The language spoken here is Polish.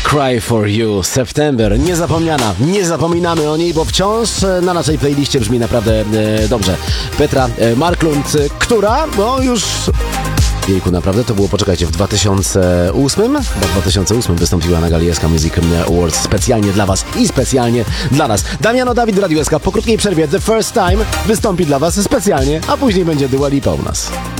Cry for You, September, niezapomniana, nie zapominamy o niej, bo wciąż na naszej playliście brzmi naprawdę dobrze. Petra Marklund, która, no już... Jejku, naprawdę to było, poczekajcie, w 2008? Chyba w 2008 wystąpiła na gali SK Music Awards specjalnie dla Was i specjalnie dla nas. Damiano Dawid, Radio SK, po krótkiej przerwie The First Time wystąpi dla Was specjalnie, a później będzie Dua Lipa u nas.